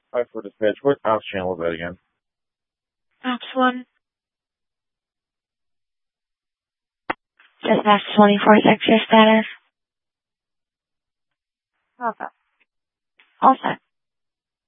Hi for dispatch. What ops channel is that again? Ops 1. Dispatch 24 6, your status. Okay. All set.